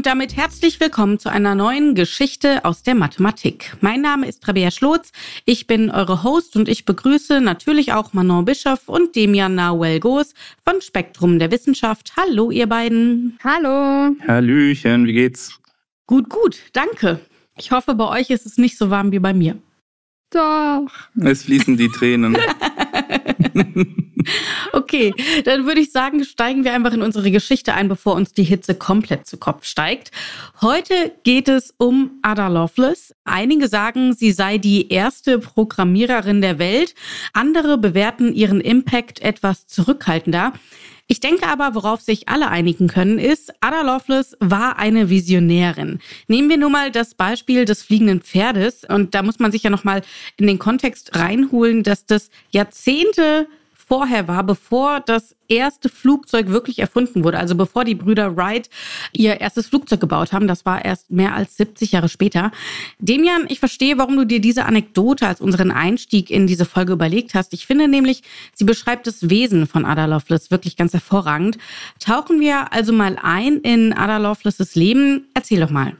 Und damit herzlich willkommen zu einer neuen Geschichte aus der Mathematik. Mein Name ist Rabea Schlotz, ich bin eure Host und ich begrüße natürlich auch Manon Bischoff und Demian Nahuel-Goos von Spektrum der Wissenschaft. Hallo ihr beiden. Hallo. Hallöchen, wie geht's? Gut, danke. Ich hoffe, bei euch ist es nicht so warm wie bei mir. Doch. Es fließen die Tränen. Okay, dann würde ich sagen, steigen wir einfach in unsere Geschichte ein, bevor uns die Hitze komplett zu Kopf steigt. Heute geht es um Ada Lovelace. Einige sagen, sie sei die erste Programmiererin der Welt. Andere bewerten ihren Impact etwas zurückhaltender. Ich denke aber, worauf sich alle einigen können, ist, Ada Lovelace war eine Visionärin. Nehmen wir nur mal das Beispiel des fliegenden Pferdes. Und da muss man sich ja nochmal in den Kontext reinholen, dass das Jahrzehnte vorher war, bevor das erste Flugzeug wirklich erfunden wurde. Also bevor die Brüder Wright ihr erstes Flugzeug gebaut haben. Das war erst mehr als 70 Jahre später. Demian, ich verstehe, warum du dir diese Anekdote als unseren Einstieg in diese Folge überlegt hast. Ich finde nämlich, sie beschreibt das Wesen von Ada Lovelace wirklich ganz hervorragend. Tauchen wir also mal ein in Ada Lovelaces Leben. Erzähl doch mal.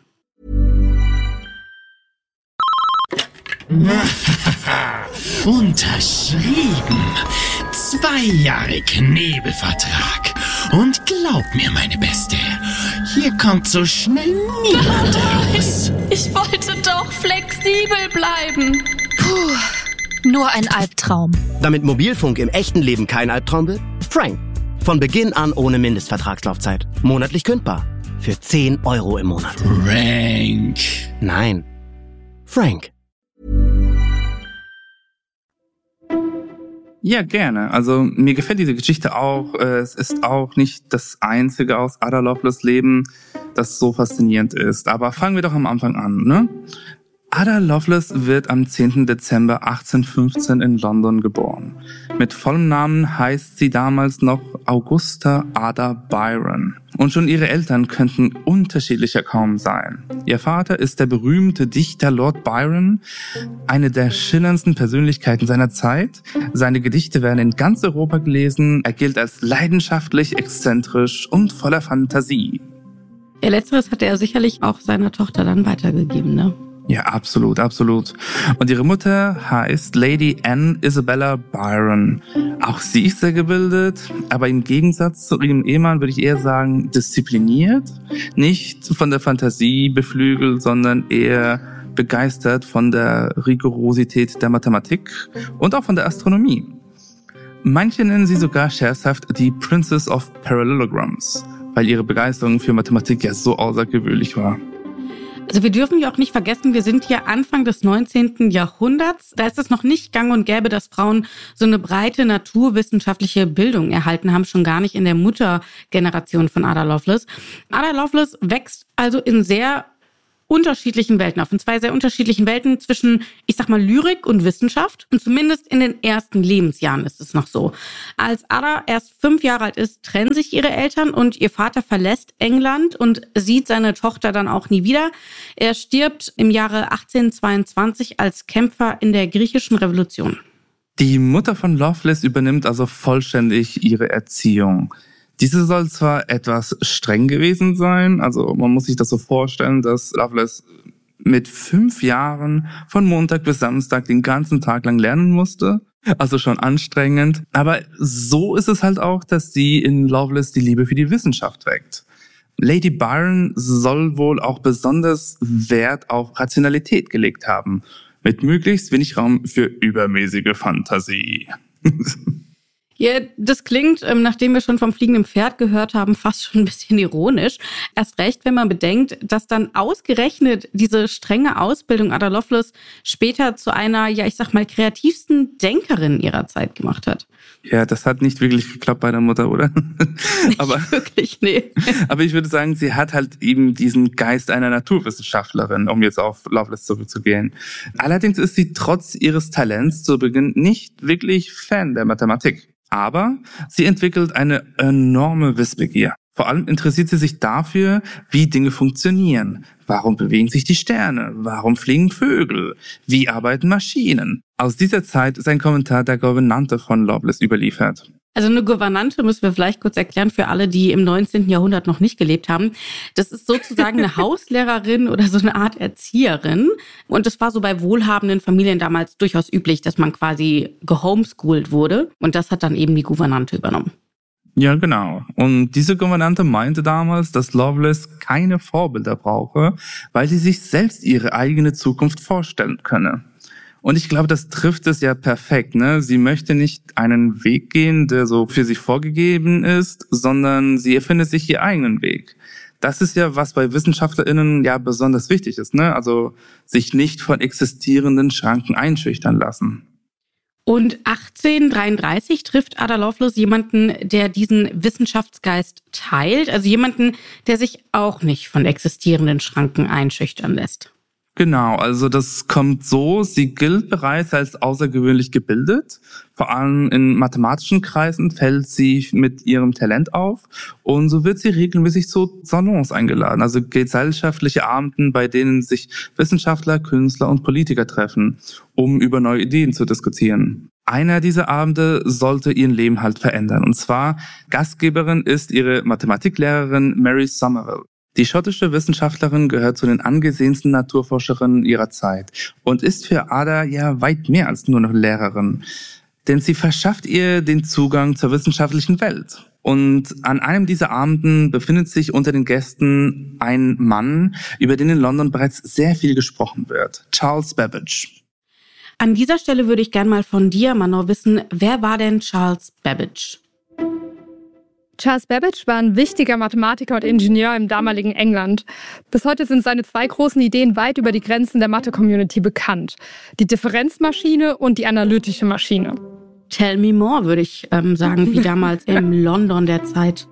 Unterschrieben. 2 Jahre Knebelvertrag. Und glaub mir, meine Beste, hier kommt so schnell niemand raus. Ich wollte doch flexibel bleiben. Puh, nur ein Albtraum. Damit Mobilfunk im echten Leben kein Albtraum wird? Frank. Von Beginn an ohne Mindestvertragslaufzeit. Monatlich kündbar. Für 10 Euro im Monat. Frank. Nein. Frank. Ja, gerne. Also mir gefällt diese Geschichte auch. Es ist auch nicht das einzige aus Ada Lovelaces Leben, das so faszinierend ist. Aber fangen wir doch am Anfang an, ne? Ada Lovelace wird am 10. Dezember 1815 in London geboren. Mit vollem Namen heißt sie damals noch Augusta Ada Byron. Und schon ihre Eltern könnten unterschiedlicher kaum sein. Ihr Vater ist der berühmte Dichter Lord Byron, eine der schillerndsten Persönlichkeiten seiner Zeit. Seine Gedichte werden in ganz Europa gelesen. Er gilt als leidenschaftlich, exzentrisch und voller Fantasie. Ja, letzteres hat er sicherlich auch seiner Tochter dann weitergegeben, ne? Ja, absolut. Und ihre Mutter heißt Lady Anne Isabella Byron. Auch sie ist sehr gebildet, aber im Gegensatz zu ihrem Ehemann würde ich eher sagen diszipliniert. Nicht von der Fantasie beflügelt, sondern eher begeistert von der Rigorosität der Mathematik und auch von der Astronomie. Manche nennen sie sogar scherzhaft die Princess of Parallelograms, weil ihre Begeisterung für Mathematik ja so außergewöhnlich war. Also wir dürfen ja auch nicht vergessen, wir sind hier Anfang des 19. Jahrhunderts. Da ist es noch nicht gang und gäbe, dass Frauen so eine breite naturwissenschaftliche Bildung erhalten haben, schon gar nicht in der Muttergeneration von Ada Lovelace. Ada Lovelace wächst also in sehr unterschiedlichen Welten auf, in 2 sehr unterschiedlichen Welten zwischen, ich sag mal, Lyrik und Wissenschaft. Und zumindest in den ersten Lebensjahren ist es noch so. Als Ada erst 5 Jahre alt ist, trennen sich ihre Eltern und ihr Vater verlässt England und sieht seine Tochter dann auch nie wieder. Er stirbt im Jahre 1822 als Kämpfer in der griechischen Revolution. Die Mutter von Lovelace übernimmt also vollständig ihre Erziehung. Diese soll zwar etwas streng gewesen sein, also man muss sich das so vorstellen, dass Lovelace mit 5 Jahren von Montag bis Samstag den ganzen Tag lang lernen musste, also schon anstrengend. Aber so ist es halt auch, dass sie in Lovelace die Liebe für die Wissenschaft weckt. Lady Byron soll wohl auch besonders Wert auf Rationalität gelegt haben, mit möglichst wenig Raum für übermäßige Fantasie. Ja, das klingt, nachdem wir schon vom fliegenden Pferd gehört haben, fast schon ein bisschen ironisch. Erst recht, wenn man bedenkt, dass dann ausgerechnet diese strenge Ausbildung Ada Lovelace später zu einer, ja, ich sag mal, kreativsten Denkerin ihrer Zeit gemacht hat. Ja, das hat nicht wirklich geklappt bei der Mutter, oder? Aber nicht wirklich, nee. Aber ich würde sagen, sie hat halt eben diesen Geist einer Naturwissenschaftlerin, um jetzt auf Lovelace zurückzugehen. Allerdings ist sie trotz ihres Talents zu Beginn nicht wirklich Fan der Mathematik. Aber sie entwickelt eine enorme Wissbegier. Vor allem interessiert sie sich dafür, wie Dinge funktionieren. Warum bewegen sich die Sterne? Warum fliegen Vögel? Wie arbeiten Maschinen? Aus dieser Zeit ist ein Kommentar der Gouvernante von Lovelace überliefert. Also eine Gouvernante müssen wir vielleicht kurz erklären für alle, die im 19. Jahrhundert noch nicht gelebt haben. Das ist sozusagen eine Hauslehrerin oder so eine Art Erzieherin. Und es war so bei wohlhabenden Familien damals durchaus üblich, dass man quasi gehomeschoolt wurde. Und das hat dann eben die Gouvernante übernommen. Ja, genau. Und diese Gouvernante meinte damals, dass Lovelace keine Vorbilder brauche, weil sie sich selbst ihre eigene Zukunft vorstellen könne. Und ich glaube, das trifft es ja perfekt, ne? Sie möchte nicht einen Weg gehen, der so für sie vorgegeben ist, sondern sie erfindet sich ihr eigenen Weg. Das ist ja, was bei WissenschaftlerInnen ja besonders wichtig ist, ne? Also sich nicht von existierenden Schranken einschüchtern lassen. Und 1833 trifft Ada Lovelace jemanden, der diesen Wissenschaftsgeist teilt, also jemanden, der sich auch nicht von existierenden Schranken einschüchtern lässt. Genau, also das kommt so, sie gilt bereits als außergewöhnlich gebildet. Vor allem in mathematischen Kreisen fällt sie mit ihrem Talent auf und so wird sie regelmäßig zu Salons eingeladen, also gesellschaftliche Abenden, bei denen sich Wissenschaftler, Künstler und Politiker treffen, um über neue Ideen zu diskutieren. Einer dieser Abende sollte ihr Leben halt verändern und zwar Gastgeberin ist ihre Mathematiklehrerin Mary Somerville. Die schottische Wissenschaftlerin gehört zu den angesehensten Naturforscherinnen ihrer Zeit und ist für Ada ja weit mehr als nur noch Lehrerin. Denn sie verschafft ihr den Zugang zur wissenschaftlichen Welt. Und an einem dieser Abenden befindet sich unter den Gästen ein Mann, über den in London bereits sehr viel gesprochen wird. Charles Babbage. An dieser Stelle würde ich gerne mal von dir, Manon, wissen, wer war denn Charles Babbage? Charles Babbage war ein wichtiger Mathematiker und Ingenieur im damaligen England. Bis heute sind seine 2 großen Ideen weit über die Grenzen der Mathe-Community bekannt. Die Differenzmaschine und die analytische Maschine. Tell me more, würde ich sagen, wie damals im London der Zeit.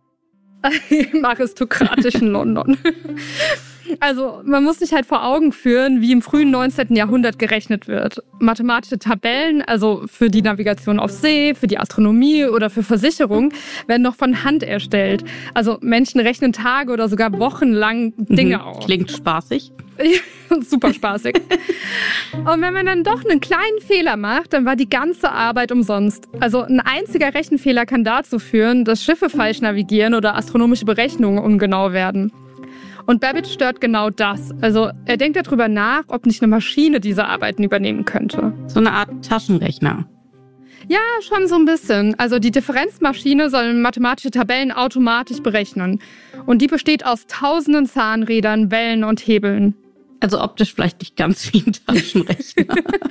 Im aristokratischen London. Also man muss sich halt vor Augen führen, wie im frühen 19. Jahrhundert gerechnet wird. Mathematische Tabellen, also für die Navigation auf See, für die Astronomie oder für Versicherung, werden noch von Hand erstellt. Also Menschen rechnen Tage oder sogar Wochen lang Dinge aus. Klingt spaßig. Super spaßig. Und wenn man dann doch einen kleinen Fehler macht, dann war die ganze Arbeit umsonst. Also ein einziger Rechenfehler kann dazu führen, dass Schiffe falsch navigieren oder astronomische Berechnungen ungenau werden. Und Babbage stört genau das. Also er denkt darüber nach, ob nicht eine Maschine diese Arbeiten übernehmen könnte. So eine Art Taschenrechner. Ja, schon so ein bisschen. Also die Differenzmaschine soll mathematische Tabellen automatisch berechnen. Und die besteht aus tausenden Zahnrädern, Wellen und Hebeln. Also optisch vielleicht nicht ganz wie ein Taschenrechner.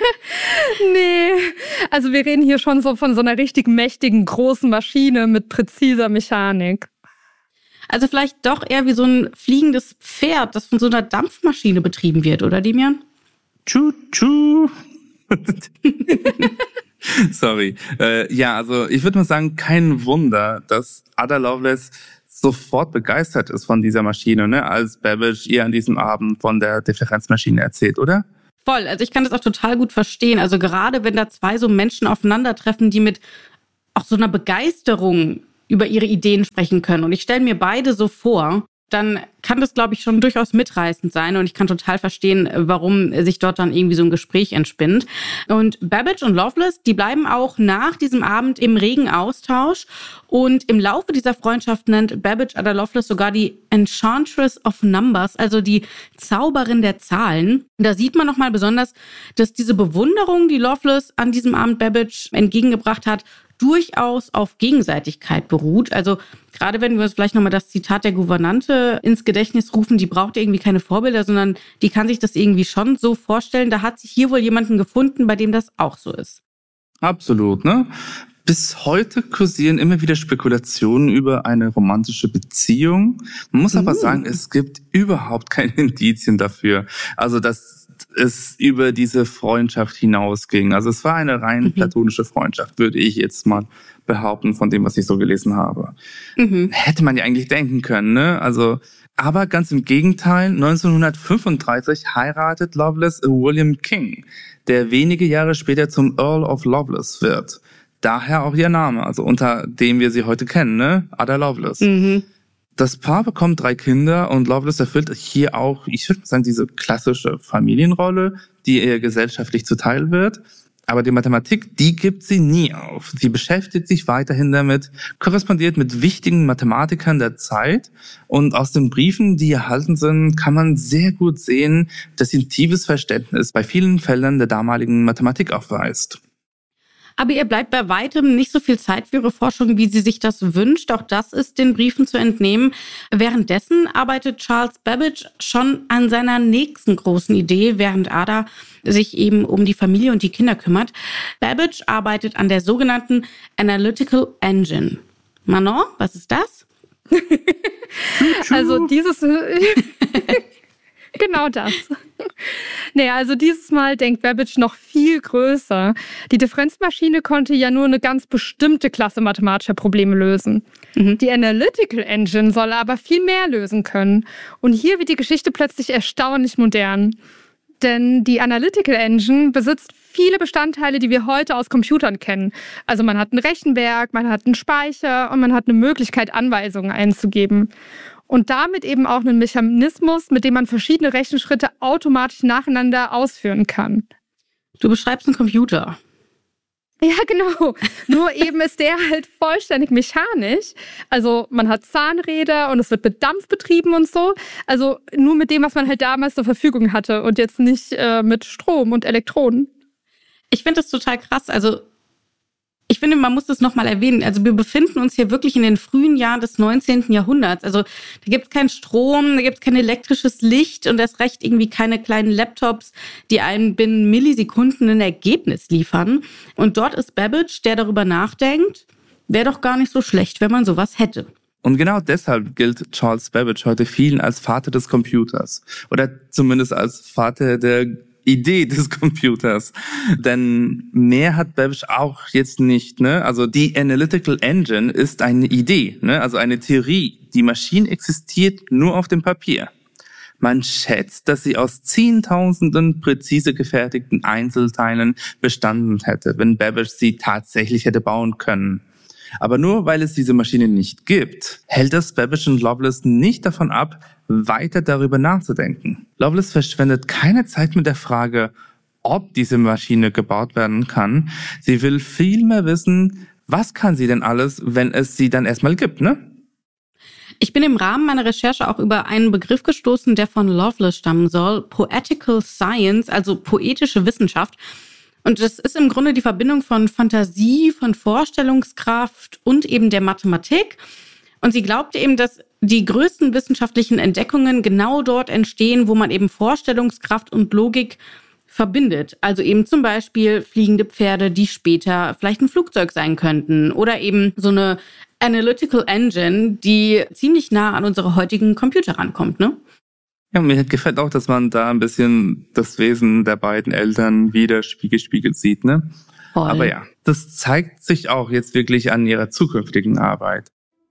Nee, also wir reden hier schon so von so einer richtig mächtigen, großen Maschine mit präziser Mechanik. Also vielleicht doch eher wie so ein fliegendes Pferd, das von so einer Dampfmaschine betrieben wird, oder Demian? Tschu-tschu. Sorry. Ja, also ich würde mal sagen, kein Wunder, dass Ada Lovelace sofort begeistert ist von dieser Maschine, ne, als Babbage ihr an diesem Abend von der Differenzmaschine erzählt, oder? Voll, also ich kann das auch total gut verstehen. Also gerade wenn da 2 so Menschen aufeinandertreffen, die mit auch so einer Begeisterung über ihre Ideen sprechen können. Und ich stelle mir beide so vor, dann kann das, glaube ich, schon durchaus mitreißend sein. Und ich kann total verstehen, warum sich dort dann irgendwie so ein Gespräch entspinnt. Und Babbage und Lovelace, die bleiben auch nach diesem Abend im regen Austausch. Und im Laufe dieser Freundschaft nennt Babbage Ada Lovelace sogar die Enchantress of Numbers, also die Zauberin der Zahlen. Und da sieht man nochmal besonders, dass diese Bewunderung, die Lovelace an diesem Abend Babbage entgegengebracht hat, durchaus auf Gegenseitigkeit beruht. Also gerade wenn wir uns vielleicht nochmal das Zitat der Gouvernante ins Gedächtnis rufen, die braucht irgendwie keine Vorbilder, sondern die kann sich das irgendwie schon so vorstellen. Da hat sich hier wohl jemanden gefunden, bei dem das auch so ist. Absolut, ne? Bis heute kursieren immer wieder Spekulationen über eine romantische Beziehung. Man muss aber sagen, es gibt überhaupt keine Indizien dafür. Also, dass es über diese Freundschaft hinausging. Also, es war eine rein platonische Freundschaft, würde ich jetzt mal behaupten, von dem, was ich so gelesen habe. Hätte man ja eigentlich denken können, ne? Also, aber ganz im Gegenteil, 1935 heiratet Lovelace William King, der wenige Jahre später zum Earl of Lovelace wird. Daher auch ihr Name, also unter dem wir sie heute kennen, ne? Ada Lovelace. Das Paar bekommt 3 Kinder und Lovelace erfüllt hier auch, ich würde sagen, diese klassische Familienrolle, die ihr gesellschaftlich zuteil wird. Aber die Mathematik, die gibt sie nie auf. Sie beschäftigt sich weiterhin damit, korrespondiert mit wichtigen Mathematikern der Zeit. Und aus den Briefen, die erhalten sind, kann man sehr gut sehen, dass sie ein tiefes Verständnis bei vielen Feldern der damaligen Mathematik aufweist. Aber ihr bleibt bei weitem nicht so viel Zeit für ihre Forschung, wie sie sich das wünscht. Auch das ist den Briefen zu entnehmen. Währenddessen arbeitet Charles Babbage schon an seiner nächsten großen Idee, während Ada sich eben um die Familie und die Kinder kümmert. Babbage arbeitet an der sogenannten Analytical Engine. Manon, was ist das? Also dieses... Genau das. Naja, also dieses Mal denkt Babbage noch viel größer. Die Differenzmaschine konnte ja nur eine ganz bestimmte Klasse mathematischer Probleme lösen. Die Analytical Engine soll aber viel mehr lösen können. Und hier wird die Geschichte plötzlich erstaunlich modern. Denn die Analytical Engine besitzt viele Bestandteile, die wir heute aus Computern kennen. Also man hat ein Rechenwerk, man hat einen Speicher und man hat eine Möglichkeit, Anweisungen einzugeben. Und damit eben auch einen Mechanismus, mit dem man verschiedene Rechenschritte automatisch nacheinander ausführen kann. Du beschreibst einen Computer. Ja, genau. Nur eben ist der halt vollständig mechanisch. Also man hat Zahnräder und es wird mit Dampf betrieben und so. Also nur mit dem, was man halt damals zur Verfügung hatte und jetzt nicht mit Strom und Elektronen. Ich finde das total krass. Also ich finde, man muss das nochmal erwähnen. Also wir befinden uns hier wirklich in den frühen Jahren des 19. Jahrhunderts. Also da gibt es keinen Strom, da gibt es kein elektrisches Licht und erst recht irgendwie keine kleinen Laptops, die einem binnen Millisekunden ein Ergebnis liefern. Und dort ist Babbage, der darüber nachdenkt, wäre doch gar nicht so schlecht, wenn man sowas hätte. Und genau deshalb gilt Charles Babbage heute vielen als Vater des Computers. Oder zumindest als Vater der Idee des Computers. Denn mehr hat Babbage auch jetzt nicht, ne? Also die Analytical Engine ist eine Idee, ne? Also eine Theorie. Die Maschine existiert nur auf dem Papier. Man schätzt, dass sie aus Zehntausenden präzise gefertigten Einzelteilen bestanden hätte, wenn Babbage sie tatsächlich hätte bauen können. Aber nur weil es diese Maschine nicht gibt, hält das Babbage und Loveless nicht davon ab, weiter darüber nachzudenken. Loveless verschwendet keine Zeit mit der Frage, ob diese Maschine gebaut werden kann. Sie will vielmehr wissen, was kann sie denn alles, wenn es sie dann erstmal gibt, ne? Ich bin im Rahmen meiner Recherche auch über einen Begriff gestoßen, der von Loveless stammen soll. Poetical Science, also poetische Wissenschaft. Und das ist im Grunde die Verbindung von Fantasie, von Vorstellungskraft und eben der Mathematik. Und sie glaubte eben, dass die größten wissenschaftlichen Entdeckungen genau dort entstehen, wo man eben Vorstellungskraft und Logik verbindet. Also eben zum Beispiel fliegende Pferde, die später vielleicht ein Flugzeug sein könnten. Oder eben so eine Analytical Engine, die ziemlich nah an unsere heutigen Computer rankommt, ne? Ja, mir gefällt auch, dass man da ein bisschen das Wesen der beiden Eltern wieder gespiegelt sieht, ne? Voll. Aber ja, das zeigt sich auch jetzt wirklich an ihrer zukünftigen Arbeit.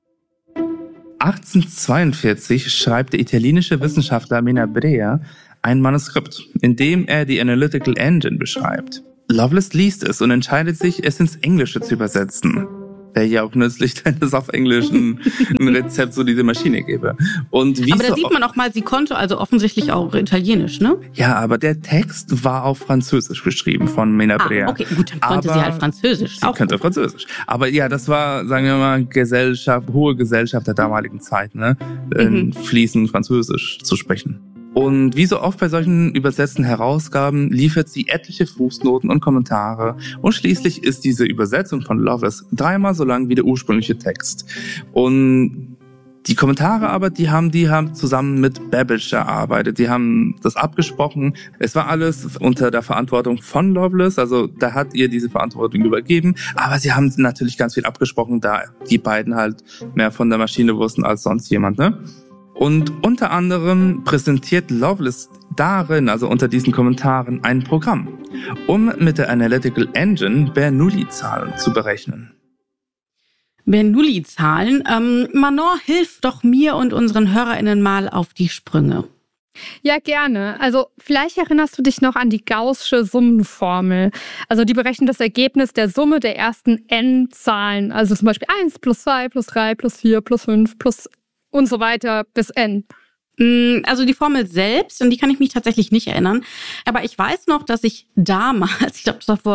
1842 schreibt der italienische Wissenschaftler Menabrea ein Manuskript, in dem er die Analytical Engine beschreibt. Loveless liest es und entscheidet sich, es ins Englische zu übersetzen. Wäre ja auch nützlich, wenn es auf Englisch ein Rezept zu dieser Maschine gäbe. Und wie aber da sieht man auch mal, sie konnte also offensichtlich auch Italienisch, ne? Ja, aber der Text war auf Französisch geschrieben von Menabrea. Okay, gut, dann konnte sie halt Französisch. Sie könnte Französisch. Aber ja, das war, sagen wir mal, hohe Gesellschaft der damaligen Zeit, ne? Fließend Französisch zu sprechen. Und wie so oft bei solchen übersetzten Herausgaben liefert sie etliche Fußnoten und Kommentare. Und schließlich ist diese Übersetzung von Loveless 3-mal so lang wie der ursprüngliche Text. Und die Kommentare aber, die haben zusammen mit Babbage erarbeitet. Die haben das abgesprochen. Es war alles unter der Verantwortung von Loveless. Also da hat ihr diese Verantwortung übergeben. Aber sie haben natürlich ganz viel abgesprochen, da die beiden halt mehr von der Maschine wussten als sonst jemand, ne? Und unter anderem präsentiert Loveless darin, also unter diesen Kommentaren, ein Programm, um mit der Analytical Engine Bernoulli-Zahlen zu berechnen. Bernoulli-Zahlen? Manon, hilf doch mir und unseren HörerInnen mal auf die Sprünge. Ja, gerne. Also vielleicht erinnerst du dich noch an die Gaußsche Summenformel. Also die berechnet das Ergebnis der Summe der ersten n-Zahlen. Also zum Beispiel 1 plus 2 plus 3 plus 4 plus 5 plus und so weiter bis n. Also die Formel selbst, an die kann ich mich tatsächlich nicht erinnern. Aber ich weiß noch, dass ich damals, ich glaube, das war vor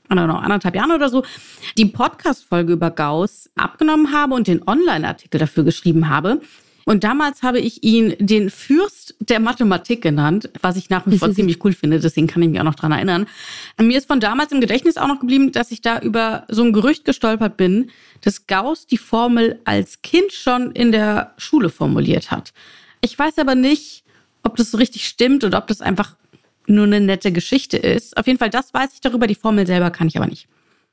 anderthalb Jahren oder so, die Podcast-Folge über Gauss abgenommen habe und den Online-Artikel dafür geschrieben habe. Und damals habe ich ihn den Fürst der Mathematik genannt, was ich nach wie vor ziemlich cool finde. Deswegen kann ich mich auch noch dran erinnern. Mir ist von damals im Gedächtnis auch noch geblieben, dass ich da über so ein Gerücht gestolpert bin, dass Gauss die Formel als Kind schon in der Schule formuliert hat. Ich weiß aber nicht, ob das so richtig stimmt oder ob das einfach nur eine nette Geschichte ist. Auf jeden Fall, das weiß ich darüber. Die Formel selber kann ich aber nicht.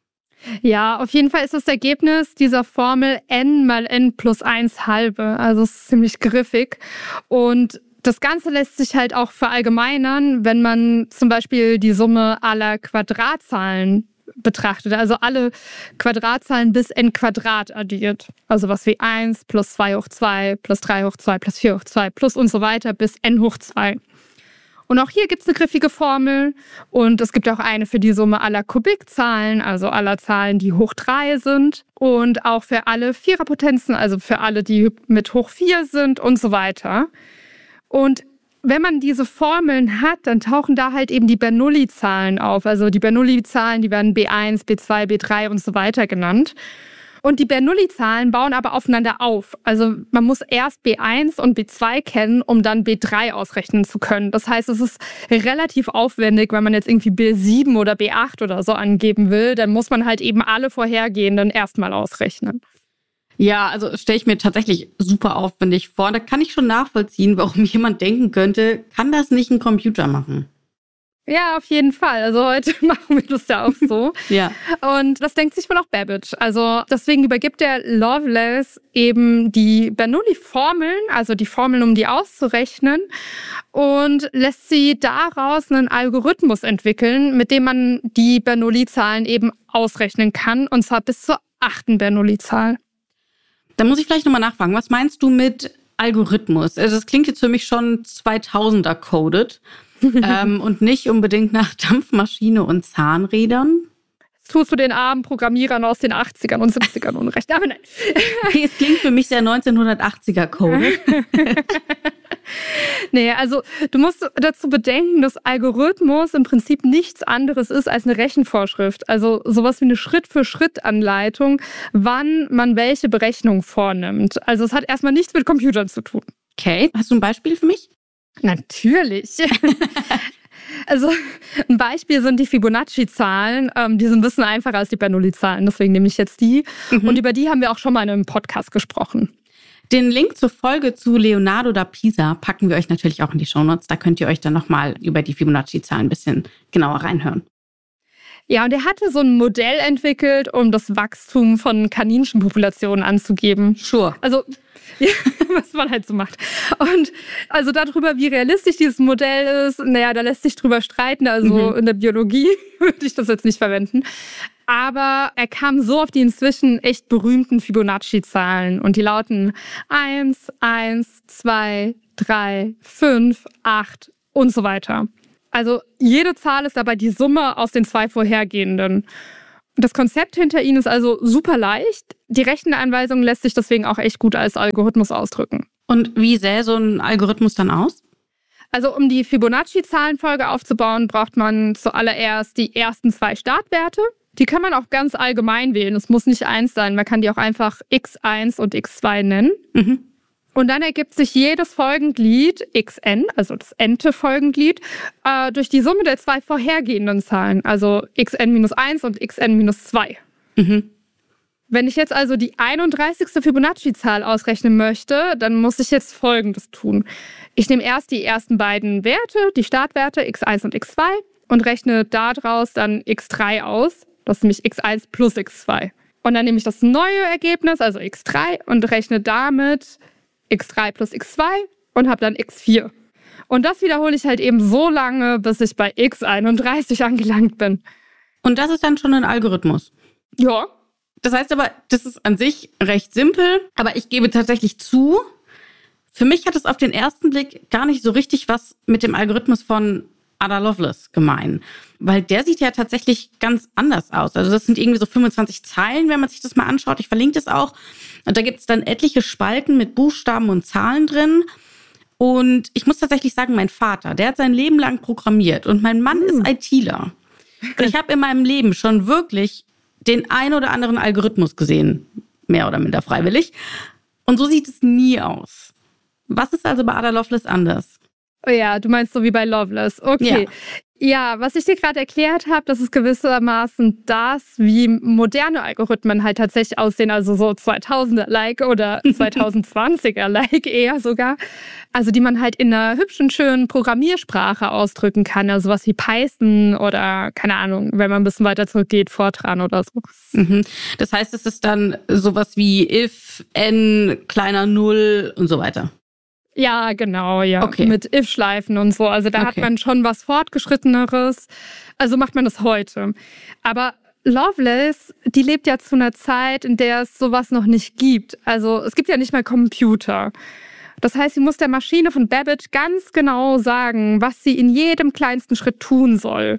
Ja, auf jeden Fall ist das Ergebnis dieser Formel n mal n plus 1 halbe. Also es ist ziemlich griffig. Und das Ganze lässt sich halt auch verallgemeinern, wenn man zum Beispiel die Summe aller Quadratzahlen betrachtet. Also alle Quadratzahlen bis n Quadrat addiert. Also was wie 1 plus 2 hoch 2 plus 3 hoch 2 plus 4 hoch 2 plus und so weiter bis n hoch 2. Und auch hier gibt es eine griffige Formel und es gibt auch eine für die Summe aller Kubikzahlen, also aller Zahlen, die hoch 3 sind und auch für alle Viererpotenzen, also für alle, die mit hoch 4 sind und so weiter. Und wenn man diese Formeln hat, dann tauchen da halt eben die Bernoulli-Zahlen auf. Also die Bernoulli-Zahlen, die werden B1, B2, B3 und so weiter genannt. Und die Bernoulli-Zahlen bauen aber aufeinander auf. Also man muss erst B1 und B2 kennen, um dann B3 ausrechnen zu können. Das heißt, es ist relativ aufwendig, wenn man jetzt irgendwie B7 oder B8 oder so angeben will. Dann muss man halt eben alle vorhergehenden erstmal ausrechnen. Ja, also stelle ich mir tatsächlich super aufwendig vor. Da kann ich schon nachvollziehen, warum jemand denken könnte, kann das nicht ein Computer machen? Ja, auf jeden Fall. Also heute machen wir das ja auch so. Ja. Und das denkt sich wohl auch Babbage. Also deswegen übergibt der Lovelace eben die Bernoulli-Formeln, also die Formeln, um die auszurechnen, und lässt sie daraus einen Algorithmus entwickeln, mit dem man die Bernoulli-Zahlen eben ausrechnen kann, und zwar bis zur 8. Bernoulli-Zahl. Da muss ich vielleicht nochmal nachfragen. Was meinst du mit Algorithmus? Also das klingt jetzt für mich schon 2000er coded. Und nicht unbedingt nach Dampfmaschine und Zahnrädern. Das tust du den armen Programmierern aus den 80ern und 70ern unrecht. Aber nein. Es klingt für mich sehr 1980er Code. Nee, also du musst dazu bedenken, dass Algorithmus im Prinzip nichts anderes ist als eine Rechenvorschrift. Also sowas wie eine Schritt-für-Schritt-Anleitung, wann man welche Berechnung vornimmt. Also es hat erstmal nichts mit Computern zu tun. Okay, hast du ein Beispiel für mich? Natürlich. Also ein Beispiel sind die Fibonacci-Zahlen. Die sind ein bisschen einfacher als die Bernoulli-Zahlen, deswegen nehme ich jetzt die. Und über die haben wir auch schon mal in einem Podcast gesprochen. Den Link zur Folge zu Leonardo da Pisa packen wir euch natürlich auch in die Shownotes. Da könnt ihr euch dann nochmal über die Fibonacci-Zahlen ein bisschen genauer reinhören. Ja, und er hatte so ein Modell entwickelt, um das Wachstum von Kaninchenpopulationen anzugeben. Sure. Also, ja, was man halt so macht. Und also darüber, wie realistisch dieses Modell ist, naja, da lässt sich drüber streiten. Also in der Biologie würde ich das jetzt nicht verwenden. Aber er kam so auf die inzwischen echt berühmten Fibonacci-Zahlen. Und die lauten 1, 1, 2, 3, 5, 8 und so weiter. Also jede Zahl ist dabei die Summe aus den 2 vorhergehenden. Das Konzept hinter ihnen ist also super leicht. Die Rechenanweisung lässt sich deswegen auch echt gut als Algorithmus ausdrücken. Und wie sähe so ein Algorithmus dann aus? Also um die Fibonacci-Zahlenfolge aufzubauen, braucht man zuallererst die ersten 2 Startwerte. Die kann man auch ganz allgemein wählen. Es muss nicht 1 sein. Man kann die auch einfach x1 und x2 nennen. Und dann ergibt sich jedes Folgenglied xn, also das n-te Folgenglied, durch die Summe der 2 vorhergehenden Zahlen, also xn-1 und xn-2. Wenn ich jetzt also die 31. Fibonacci-Zahl ausrechnen möchte, dann muss ich jetzt Folgendes tun. Ich nehme erst die ersten beiden Werte, die Startwerte x1 und x2, und rechne daraus dann x3 aus. Das ist nämlich x1 plus x2. Und dann nehme ich das neue Ergebnis, also x3, und rechne damit x3 plus x2 und habe dann x4. Und das wiederhole ich halt eben so lange, bis ich bei x31 angelangt bin. Und das ist dann schon ein Algorithmus? Ja. Das heißt aber, das ist an sich recht simpel, aber ich gebe tatsächlich zu, für mich hat es auf den ersten Blick gar nicht so richtig was mit dem Algorithmus von Ada Lovelace gemein. Weil der sieht ja tatsächlich ganz anders aus. Also das sind irgendwie so 25 Zeilen, wenn man sich das mal anschaut. Ich verlinke das auch. Und da gibt es dann etliche Spalten mit Buchstaben und Zahlen drin. Und ich muss tatsächlich sagen, mein Vater, der hat sein Leben lang programmiert. Und mein Mann ist ITler. Ich habe in meinem Leben schon wirklich den ein oder anderen Algorithmus gesehen, mehr oder minder freiwillig. Und so sieht es nie aus. Was ist also bei Ada Lovelace anders? Oh ja, du meinst so wie bei Loveless. Okay. Ja, was ich dir gerade erklärt habe, das ist gewissermaßen das, wie moderne Algorithmen halt tatsächlich aussehen, also so 2000er-like oder 2020er-like eher sogar. Also die man halt in einer hübschen, schönen Programmiersprache ausdrücken kann, also sowas wie Python oder, keine Ahnung, wenn man ein bisschen weiter zurückgeht, Fortran oder so. Mhm. Das heißt, es ist dann sowas wie if, n, kleiner 0 und so weiter. Ja, genau, ja. Okay. Mit if-Schleifen und so. Also da hat man schon was Fortgeschritteneres. Also macht man das heute. Aber Lovelace, die lebt ja zu einer Zeit, in der es sowas noch nicht gibt. Also es gibt ja nicht mal Computer. Das heißt, sie muss der Maschine von Babbage ganz genau sagen, was sie in jedem kleinsten Schritt tun soll.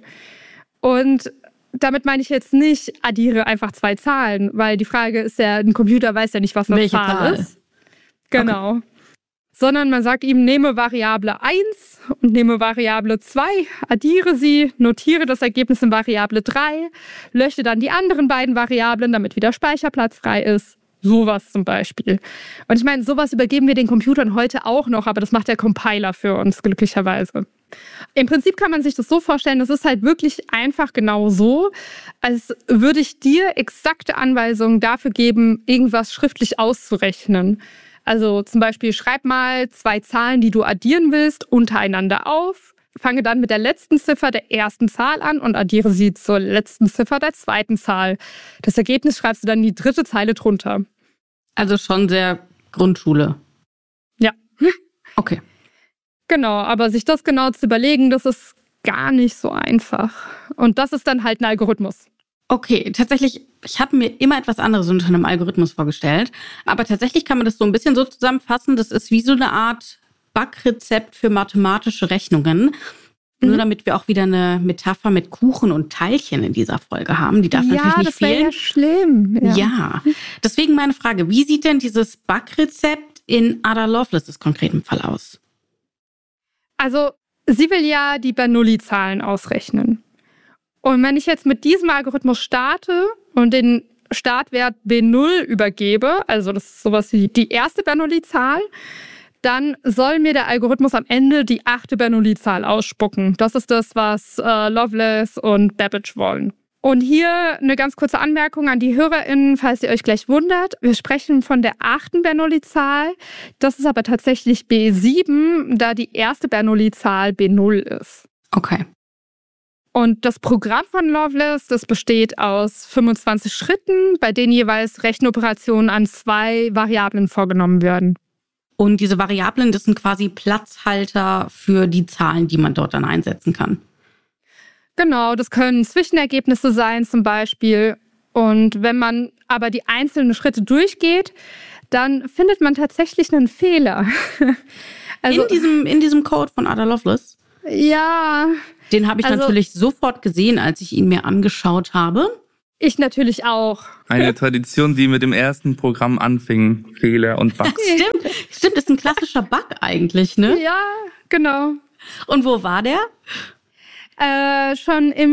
Und damit meine ich jetzt nicht, addiere einfach 2 Zahlen, weil die Frage ist ja, ein Computer weiß ja nicht, was eine Zahl ist. Genau. Okay. Sondern man sagt ihm, nehme Variable 1 und nehme Variable 2, addiere sie, notiere das Ergebnis in Variable 3, lösche dann die anderen beiden Variablen, damit wieder Speicherplatz frei ist. Sowas zum Beispiel. Und ich meine, sowas übergeben wir den Computern heute auch noch, aber das macht der Compiler für uns, glücklicherweise. Im Prinzip kann man sich das so vorstellen, das ist halt wirklich einfach genau so, als würde ich dir exakte Anweisungen dafür geben, irgendwas schriftlich auszurechnen. Also zum Beispiel, schreib mal 2 Zahlen, die du addieren willst, untereinander auf. Fange dann mit der letzten Ziffer der ersten Zahl an und addiere sie zur letzten Ziffer der zweiten Zahl. Das Ergebnis schreibst du dann in die 3. Zeile drunter. Also schon sehr Grundschule. Ja. Okay. Genau, aber sich das genau zu überlegen, das ist gar nicht so einfach. Und das ist dann halt ein Algorithmus. Okay, tatsächlich, ich habe mir immer etwas anderes unter einem Algorithmus vorgestellt. Aber tatsächlich kann man das so ein bisschen so zusammenfassen. Das ist wie so eine Art Backrezept für mathematische Rechnungen. Nur damit wir auch wieder eine Metapher mit Kuchen und Teilchen in dieser Folge haben. Die darf natürlich nicht fehlen. Ja, das wäre ja schlimm. Ja, deswegen meine Frage. Wie sieht denn dieses Backrezept in Ada Lovelaces konkreten Fall aus? Also, sie will ja die Bernoulli-Zahlen ausrechnen. Und wenn ich jetzt mit diesem Algorithmus starte und den Startwert B0 übergebe, also das ist sowas wie die erste Bernoulli-Zahl, dann soll mir der Algorithmus am Ende die 8. Bernoulli-Zahl ausspucken. Das ist das, was Lovelace und Babbage wollen. Und hier eine ganz kurze Anmerkung an die HörerInnen, falls ihr euch gleich wundert. Wir sprechen von der 8. Bernoulli-Zahl. Das ist aber tatsächlich B7, da die erste Bernoulli-Zahl B0 ist. Okay. Und das Programm von Lovelace, das besteht aus 25 Schritten, bei denen jeweils Rechenoperationen an 2 Variablen vorgenommen werden. Und diese Variablen, das sind quasi Platzhalter für die Zahlen, die man dort dann einsetzen kann. Genau, das können Zwischenergebnisse sein zum Beispiel. Und wenn man aber die einzelnen Schritte durchgeht, dann findet man tatsächlich einen Fehler. Also, in diesem Code von Ada Lovelace? Ja. Den habe ich natürlich sofort gesehen, als ich ihn mir angeschaut habe. Ich natürlich auch. Eine Tradition, die mit dem ersten Programm anfing. Fehler und Bugs. Stimmt, ist ein klassischer Bug eigentlich, ne? Ja, genau. Und wo war der? Schon im